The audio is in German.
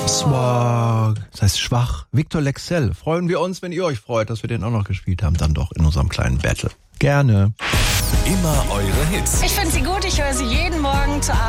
Swag. Das heißt schwach. Victor Lexell. Freuen wir uns, wenn ihr euch freut, dass wir den auch noch gespielt haben. Dann doch in unserem kleinen Battle. Gerne. Immer eure Hits. Ich finde sie gut, ich höre sie jeden Morgen zur Arbeit.